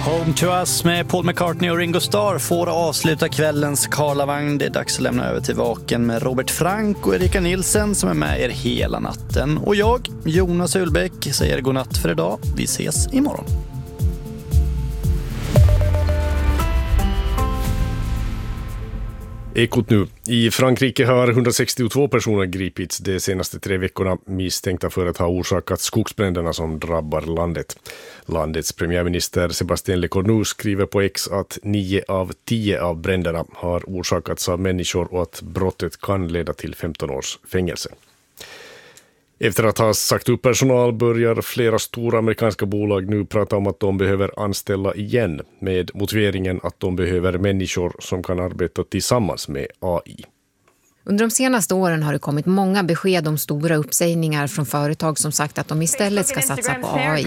Home to Us med Paul McCartney och Ringo Starr får avsluta kvällens Karlavagn. Det är dags att lämna över till Vaken med Robert Frank och Erika Nilsen som är med er hela natten. Och jag, Jonas Ulbäck, säger godnatt för idag. Vi ses imorgon. Ekot nu. I Frankrike har 162 personer gripits de senaste 3 veckorna misstänkta för att ha orsakat skogsbränderna som drabbar landet. Landets premiärminister Sébastien Lecornu skriver på X att 9 av 10 av bränderna har orsakats av människor och att brottet kan leda till 15 års fängelse. Efter att ha sagt upp personal börjar flera stora amerikanska bolag nu prata om att de behöver anställa igen med motiveringen att de behöver människor som kan arbeta tillsammans med AI. Under de senaste åren har det kommit många besked om stora uppsägningar från företag som sagt att de istället ska satsa på AI.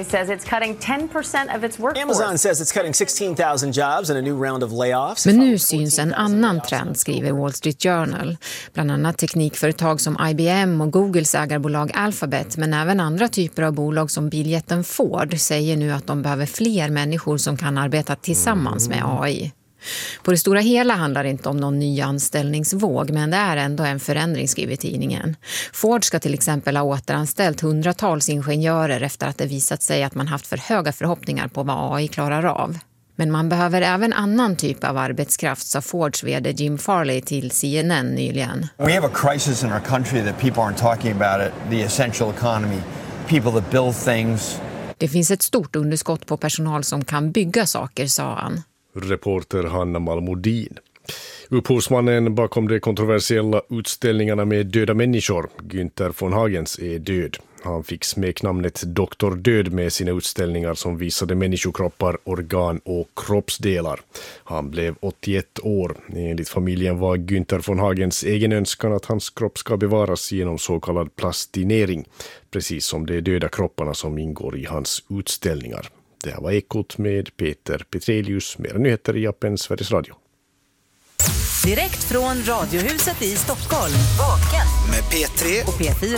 Amazon says it's cutting 16,000 jobs in a new round of layoffs. Men nu syns en annan trend, skriver Wall Street Journal. Bland annat teknikföretag som IBM och Googles ägarbolag Alphabet, men även andra typer av bolag som biljätten Ford säger nu att de behöver fler människor som kan arbeta tillsammans med AI. På det stora hela handlar det inte om någon ny anställningsvåg, men det är ändå en förändring, skriver tidningen. Ford ska till exempel ha återanställt hundratals ingenjörer efter att det visat sig att man haft för höga förhoppningar på vad AI klarar av. Men man behöver även annan typ av arbetskraft, sa Fords vd Jim Farley till CNN nyligen. We have a crisis in our country that people aren't talking about it, the essential economy, people that build things. Det finns ett stort underskott på personal som kan bygga saker, sa han. Reporter Hanna Malmodin. Upphovsmannen bakom de kontroversiella utställningarna med döda människor, Günther von Hagens, är död. Han fick smeknamnet Dr. Död med sina utställningar som visade människokroppar, organ och kroppsdelar. Han blev 81 år. Enligt familjen var Günther von Hagens egen önskan att hans kropp ska bevaras genom så kallad plastinering, precis som de döda kropparna som ingår i hans utställningar. Det här var Ekot med Peter Petrelius. Mera nyheter i appen Sveriges Radio. Direkt från Radiohuset i Stockholm. Vaken Med P3 och P4.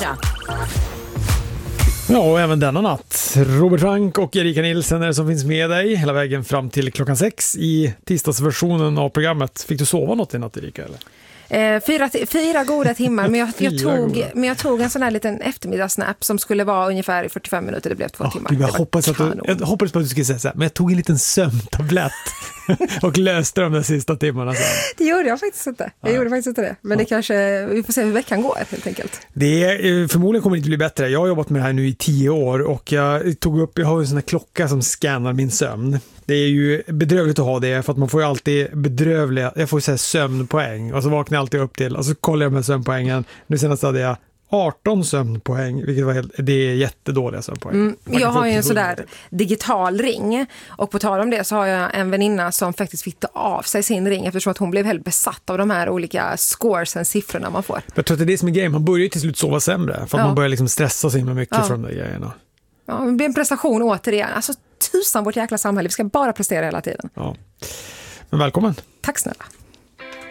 Ja, och även denna natt. Robert Frank och Erika Nilsen är det som finns med dig hela vägen fram till klockan 6 i tisdagsversionen av programmet. Fick du sova något i natt, Erika, eller? 4 goda timmar, men jag tog en sån här liten eftermiddagssnap som skulle vara ungefär 45 minuter, det blev 2 timmar. Jag hoppades på att du skulle säga så här, men jag tog en liten sömntablett och löste de sista timmarna sen. Det gjorde jag faktiskt inte. Det. Men det kanske, vi får se hur veckan går helt enkelt. Det är, förmodligen kommer det inte bli bättre. Jag har jobbat med det här nu i 10 år och jag har en sån här klocka som scannar min sömn. Det är ju bedrövligt att ha det för att man får ju alltid jag får säga sömnpoäng och så vaknar jag alltid upp till och så kollar jag med sömnpoängen. Nu senast hade jag 18 sömnpoäng, vilket det är jättedåliga sömnpoäng. Jag har ju en sådär digital ring och på tal om det så har jag en väninna som faktiskt fick ta av sig sin ring eftersom att hon blev helt besatt av de här olika scoresen, siffrorna man får. Jag tror att det är det som är grejen, man börjar ju till slut sova sämre för att man börjar liksom stressa sig med mycket från de grejerna. Ja, det blir en prestation återigen. Alltså tusan vårt jäkla samhälle, vi ska bara prestera hela tiden. Ja. Men välkommen. Tack snälla.